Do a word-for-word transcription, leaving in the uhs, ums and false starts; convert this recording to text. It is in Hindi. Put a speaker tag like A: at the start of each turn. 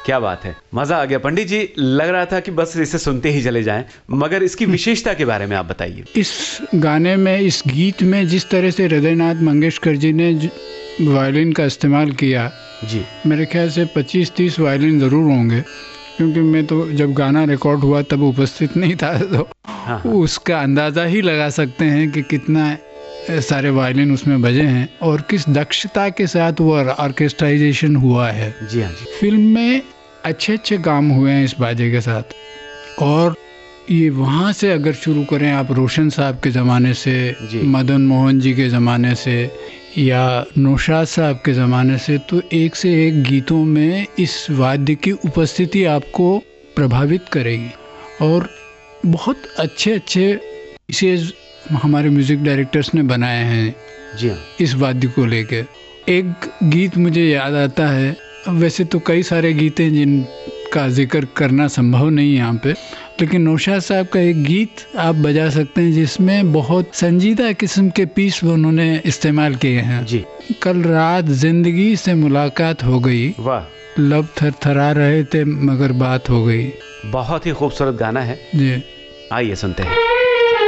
A: क्या बात है, मजा आ गया पंडित जी। लग रहा था कि बस इसे सुनते ही चले जाएं, मगर इसकी विशेषता के बारे में आप बताइए।
B: इस गाने में, इस गीत में जिस तरह से हृदयनाथ मंगेशकर जी ने वायलिन का इस्तेमाल किया
A: जी,
B: मेरे ख्याल से पच्चीस तीस वायलिन ज़रूर होंगे, क्योंकि मैं तो जब गाना रिकॉर्ड हुआ तब उपस्थित नहीं था, तो
A: हाँ,
B: उसका अंदाज़ा ही लगा सकते हैं कि कितना सारे वायलिन उसमें बजे हैं और किस दक्षता के साथ वो ऑर्केस्ट्राइजेशन हुआ है।
A: जी हाँ जी।
B: फिल्म में अच्छे अच्छे काम हुए हैं इस बाजे के साथ। और ये वहाँ से अगर शुरू करें आप, रोशन साहब के ज़माने से, मदन मोहन जी के ज़माने से या नौशाद साहब के ज़माने से, तो एक से एक गीतों में इस वाद्य की उपस्थिति आपको प्रभावित करेगी। और बहुत अच्छे अच्छे पीसेज हमारे म्यूज़िक डायरेक्टर्स ने बनाए हैं
A: जी हाँ,
B: इस वाद्य को लेकर। एक गीत मुझे याद आता है, वैसे तो कई सारे गीत हैं जिनका जिक्र करना संभव नहीं है यहाँ पे, लेकिन नौशाद साहब का एक गीत आप बजा सकते हैं जिसमें बहुत संजीदा किस्म के पीस उन्होंने इस्तेमाल किए हैं
A: जी।
B: कल रात जिंदगी से मुलाकात हो गई,
A: वाह,
B: लब थरथरा रहे थे मगर बात हो गई।
A: बहुत ही खूबसूरत गाना है
B: जी,
A: आइए सुनते हैं।